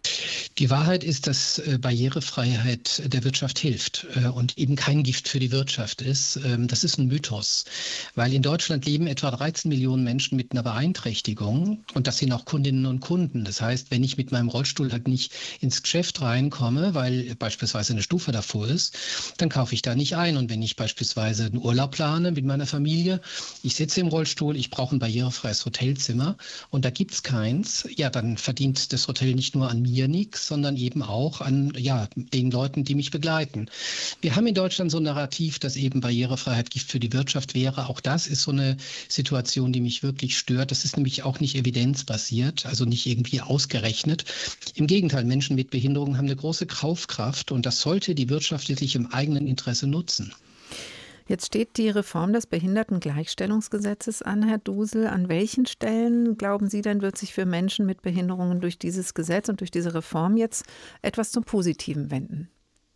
C: Die Wahrheit ist, dass Barrierefreiheit der Wirtschaft hilft und eben kein Gift für die Wirtschaft ist. Das ist ein Mythos, weil in Deutschland leben etwa dreizehn Millionen Menschen mit einer Beeinträchtigung und das sind auch Kundinnen und Kunden. Das heißt, wenn ich mit meinem Rollstuhl halt nicht ins Geschäft reinkomme, weil beispielsweise eine Stufe davor ist, dann kaufe ich da nicht ein. Und wenn ich beispielsweise einen Urlaub plane mit meiner Familie, ich sitze im Rollstuhl, ich brauche ein barrierefreies Hotelzimmer und da gibt es keins, ja, dann verdient das Hotel nicht nur an mir nichts, sondern eben auch an ja, den Leuten, die mich begleiten. Wir haben in Deutschland so ein Narrativ, dass eben Barrierefreiheit Gift für die Wirtschaft wäre. Auch das ist so eine Situation, die mich wirklich stört. Das ist nämlich auch nicht evidenzbasiert, also nicht irgendwie ausgerechnet. Im Gegenteil, Menschen mit Behinderungen haben eine große Kaufkraft und das sollte die Wirtschaft wirklich im eigenen Interesse nutzen.
D: Jetzt steht die Reform des Behindertengleichstellungsgesetzes an, Herr Dusel. An welchen Stellen, glauben Sie denn, wird sich für Menschen mit Behinderungen durch dieses Gesetz und durch diese Reform jetzt etwas zum Positiven wenden?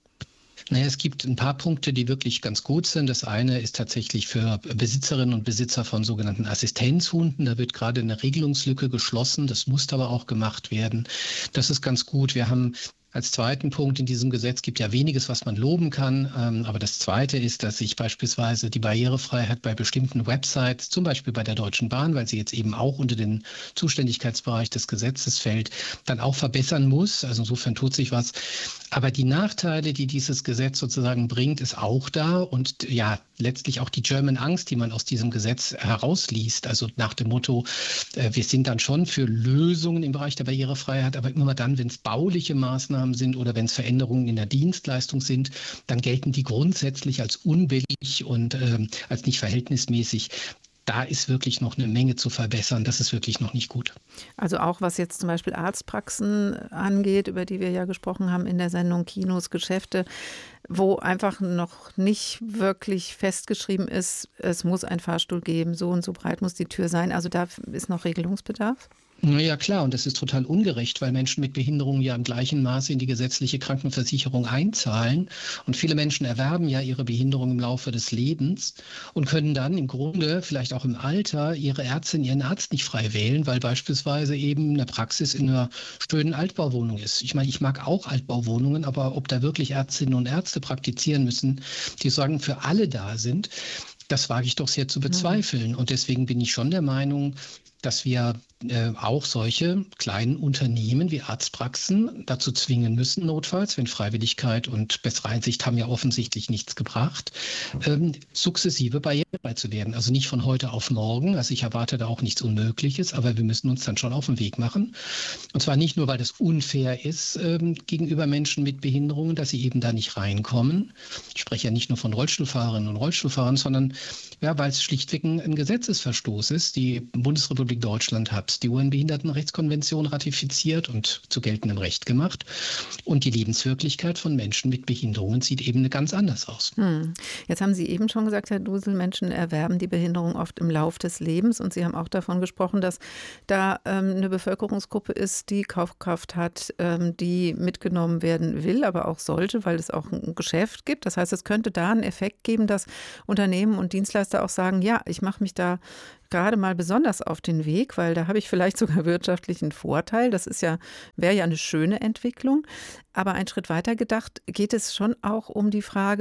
C: Naja, es gibt ein paar Punkte, die wirklich ganz gut sind. Das eine ist tatsächlich für Besitzerinnen und Besitzer von sogenannten Assistenzhunden. Da wird gerade eine Regelungslücke geschlossen. Das muss aber auch gemacht werden. Das ist ganz gut. Wir haben als zweiten Punkt in diesem Gesetz gibt ja weniges, was man loben kann. Ähm, aber das Zweite ist, dass sich beispielsweise die Barrierefreiheit bei bestimmten Websites, zum Beispiel bei der Deutschen Bahn, weil sie jetzt eben auch unter den Zuständigkeitsbereich des Gesetzes fällt, dann auch verbessern muss. Also insofern tut sich was. Aber die Nachteile, die dieses Gesetz sozusagen bringt, ist auch da. Und ja, letztlich auch die German Angst, die man aus diesem Gesetz herausliest. Also nach dem Motto, äh, wir sind dann schon für Lösungen im Bereich der Barrierefreiheit, aber immer dann, wenn es bauliche Maßnahmen sind oder wenn es Veränderungen in der Dienstleistung sind, dann gelten die grundsätzlich als unbillig und äh, als nicht verhältnismäßig. Da ist wirklich noch eine Menge zu verbessern. Das ist wirklich noch nicht gut.
D: Also auch was jetzt zum Beispiel Arztpraxen angeht, über die wir ja gesprochen haben in der Sendung, Kinos, Geschäfte, wo einfach noch nicht wirklich festgeschrieben ist, es muss ein Fahrstuhl geben, so und so breit muss die Tür sein. Also da ist noch Regelungsbedarf?
C: Ja klar, und das ist total ungerecht, weil Menschen mit Behinderungen ja im gleichen Maße in die gesetzliche Krankenversicherung einzahlen. Und viele Menschen erwerben ja ihre Behinderung im Laufe des Lebens und können dann im Grunde vielleicht auch im Alter ihre Ärztin, ihren Arzt nicht frei wählen, weil beispielsweise eben eine Praxis in einer schönen Altbauwohnung ist. Ich meine, ich mag auch Altbauwohnungen, aber ob da wirklich Ärztinnen und Ärzte praktizieren müssen, die sagen, für alle da sind, das wage ich doch sehr zu bezweifeln. Und deswegen bin ich schon der Meinung, dass wir äh, auch solche kleinen Unternehmen wie Arztpraxen dazu zwingen müssen, notfalls, wenn Freiwilligkeit und bessere Einsicht haben ja offensichtlich nichts gebracht, ähm, sukzessive barrierefrei zu werden. Also nicht von heute auf morgen. Also ich erwarte da auch nichts Unmögliches, aber wir müssen uns dann schon auf den Weg machen. Und zwar nicht nur, weil das unfair ist ähm, gegenüber Menschen mit Behinderungen, dass sie eben da nicht reinkommen. Ich spreche ja nicht nur von Rollstuhlfahrerinnen und Rollstuhlfahrern, sondern ja, weil es schlichtweg ein, ein Gesetzesverstoß ist. Die Bundesrepublik Deutschland hat die U N-Behindertenrechtskonvention ratifiziert und zu geltendem Recht gemacht. Und die Lebenswirklichkeit von Menschen mit Behinderungen sieht eben ganz anders aus.
D: Hm. Jetzt haben Sie eben schon gesagt, Herr Dusel, Menschen erwerben die Behinderung oft im Lauf des Lebens. Und Sie haben auch davon gesprochen, dass da ähm, eine Bevölkerungsgruppe ist, die Kaufkraft hat, ähm, die mitgenommen werden will, aber auch sollte, weil es auch ein Geschäft gibt. Das heißt, es könnte da einen Effekt geben, dass Unternehmen und Dienstleister auch sagen, ja, ich mache mich da gerade mal besonders auf den Weg, weil da habe ich vielleicht sogar wirtschaftlichen Vorteil. Das ist ja, wäre ja eine schöne Entwicklung. Aber einen Schritt weiter gedacht, geht es schon auch um die Frage,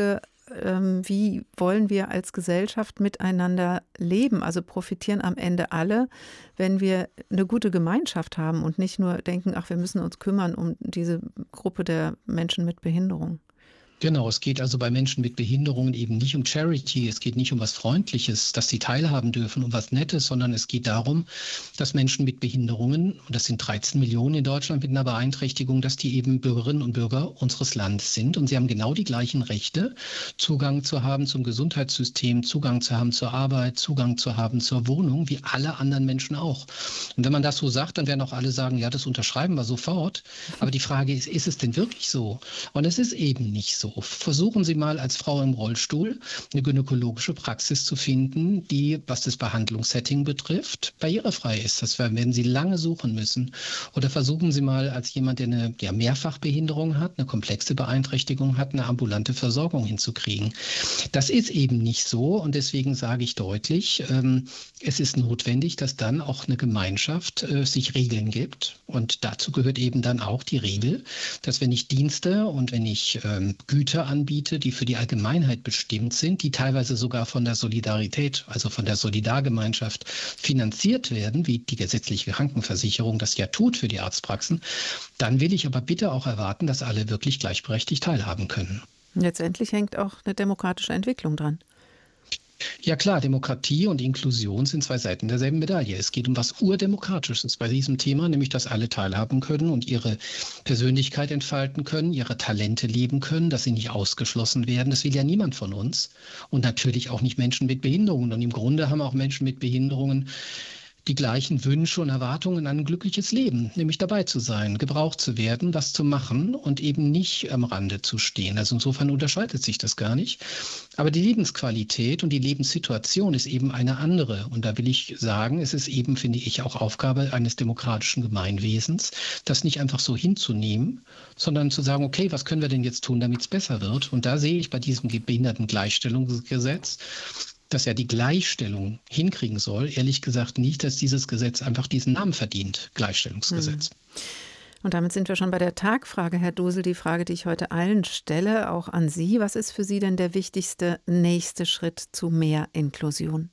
D: ähm, wie wollen wir als Gesellschaft miteinander leben? Also profitieren am Ende alle, wenn wir eine gute Gemeinschaft haben und nicht nur denken, ach, wir müssen uns kümmern um diese Gruppe der Menschen mit Behinderung.
C: Genau, es geht also bei Menschen mit Behinderungen eben nicht um Charity, es geht nicht um was Freundliches, dass sie teilhaben dürfen, um was Nettes, sondern es geht darum, dass Menschen mit Behinderungen, und das sind dreizehn Millionen in Deutschland mit einer Beeinträchtigung, dass die eben Bürgerinnen und Bürger unseres Landes sind und sie haben genau die gleichen Rechte, Zugang zu haben zum Gesundheitssystem, Zugang zu haben zur Arbeit, Zugang zu haben zur Wohnung, wie alle anderen Menschen auch. Und wenn man das so sagt, dann werden auch alle sagen, ja, das unterschreiben wir sofort. Aber die Frage ist, ist es denn wirklich so? Und es ist eben nicht so. Versuchen Sie mal als Frau im Rollstuhl eine gynäkologische Praxis zu finden, die, was das Behandlungssetting betrifft, barrierefrei ist. Das werden Sie lange suchen müssen. Oder versuchen Sie mal als jemand, der eine der Mehrfachbehinderung hat, eine komplexe Beeinträchtigung hat, eine ambulante Versorgung hinzukriegen. Das ist eben nicht so und deswegen sage ich deutlich, ähm, es ist notwendig, dass dann auch eine Gemeinschaft äh, sich Regeln gibt. Und dazu gehört eben dann auch die Regel, dass wenn ich Dienste und wenn ich ähm, Güter anbiete, die für die Allgemeinheit bestimmt sind, die teilweise sogar von der Solidarität, also von der Solidargemeinschaft finanziert werden, wie die gesetzliche Krankenversicherung das ja tut für die Arztpraxen, dann will ich aber bitte auch erwarten, dass alle wirklich gleichberechtigt teilhaben können.
D: Letztendlich hängt auch eine demokratische Entwicklung dran.
C: Ja klar, Demokratie und Inklusion sind zwei Seiten derselben Medaille. Es geht um was Urdemokratisches bei diesem Thema, nämlich dass alle teilhaben können und ihre Persönlichkeit entfalten können, ihre Talente leben können, dass sie nicht ausgeschlossen werden. Das will ja niemand von uns. Und natürlich auch nicht Menschen mit Behinderungen. Und im Grunde haben auch Menschen mit Behinderungen die gleichen Wünsche und Erwartungen an ein glückliches Leben, nämlich dabei zu sein, gebraucht zu werden, was zu machen und eben nicht am Rande zu stehen. Also insofern unterscheidet sich das gar nicht. Aber die Lebensqualität und die Lebenssituation ist eben eine andere. Und da will ich sagen, es ist eben, finde ich, auch Aufgabe eines demokratischen Gemeinwesens, das nicht einfach so hinzunehmen, sondern zu sagen, okay, was können wir denn jetzt tun, damit es besser wird? Und da sehe ich bei diesem Behindertengleichstellungsgesetz, dass er die Gleichstellung hinkriegen soll, ehrlich gesagt nicht, dass dieses Gesetz einfach diesen Namen verdient, Gleichstellungsgesetz.
D: Und damit sind wir schon bei der Tagfrage, Herr Dusel, die Frage, die ich heute allen stelle, auch an Sie. Was ist für Sie denn der wichtigste nächste Schritt zu mehr Inklusion?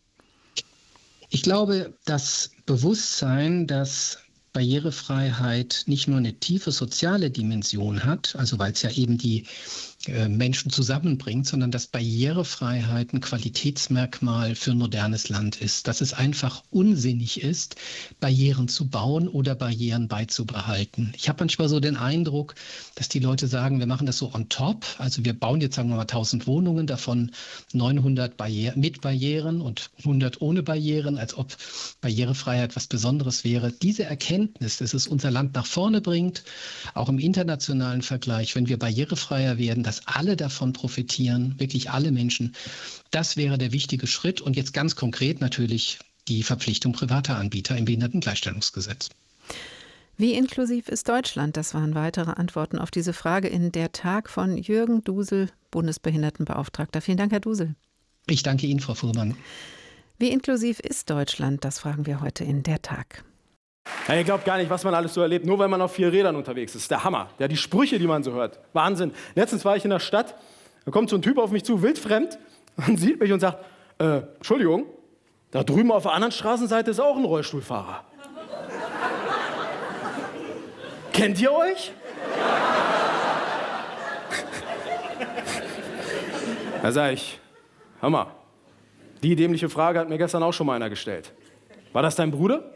C: Ich glaube, das Bewusstsein, dass Barrierefreiheit nicht nur eine tiefe soziale Dimension hat, also weil es ja eben die Menschen zusammenbringt, sondern dass Barrierefreiheit ein Qualitätsmerkmal für ein modernes Land ist. Dass es einfach unsinnig ist, Barrieren zu bauen oder Barrieren beizubehalten. Ich habe manchmal so den Eindruck, dass die Leute sagen, wir machen das so on top. Also wir bauen jetzt, sagen wir mal, tausend Wohnungen, davon neunhundert Barriere, mit Barrieren und hundert ohne Barrieren, als ob Barrierefreiheit was Besonderes wäre. Diese Erkenntnis, dass es unser Land nach vorne bringt, auch im internationalen Vergleich, wenn wir barrierefreier werden, dass alle davon profitieren, wirklich alle Menschen. Das wäre der wichtige Schritt. Und jetzt ganz konkret natürlich die Verpflichtung privater Anbieter im Behindertengleichstellungsgesetz.
D: Wie inklusiv ist Deutschland? Das waren weitere Antworten auf diese Frage in Der Tag von Jürgen Dusel, Bundesbehindertenbeauftragter. Vielen Dank, Herr Dusel.
C: Ich danke Ihnen, Frau Fuhrmann.
D: Wie inklusiv ist Deutschland? Das fragen wir heute in Der Tag.
E: Ja, ihr glaubt gar nicht, was man alles so erlebt, nur weil man auf vier Rädern unterwegs ist. Der Hammer. Ja, die Sprüche, die man so hört. Wahnsinn. Letztens war ich in der Stadt, da kommt so ein Typ auf mich zu, wildfremd, und sieht mich und sagt, äh, Entschuldigung, da drüben auf der anderen Straßenseite ist auch ein Rollstuhlfahrer. Kennt ihr euch? Da sag ich, hör mal, die dämliche Frage hat mir gestern auch schon mal einer gestellt. War das dein Bruder?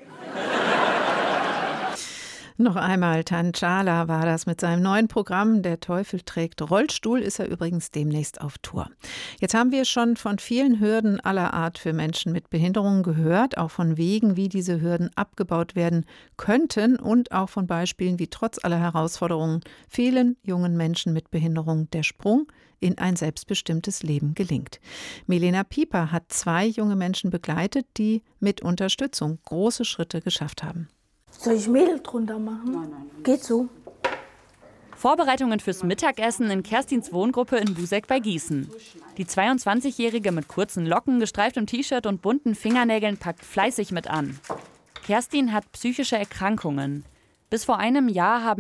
D: Noch einmal, Tanchala war das mit seinem neuen Programm Der Teufel trägt Rollstuhl, ist er übrigens demnächst auf Tour. Jetzt haben wir schon von vielen Hürden aller Art für Menschen mit Behinderungen gehört, auch von Wegen, wie diese Hürden abgebaut werden könnten und auch von Beispielen, wie trotz aller Herausforderungen vielen jungen Menschen mit Behinderung der Sprung in ein selbstbestimmtes Leben gelingt. Milena Pieper hat zwei junge Menschen begleitet, die mit Unterstützung große Schritte geschafft haben.
H: Soll ich Mehl drunter machen? Nein, nein, nein. Geht so.
G: Vorbereitungen fürs Mittagessen in Kerstins Wohngruppe in Buseck bei Gießen. Die zweiundzwanzigjährige mit kurzen Locken, gestreiftem T-Shirt und bunten Fingernägeln packt fleißig mit an. Kerstin hat psychische Erkrankungen. Bis vor einem Jahr haben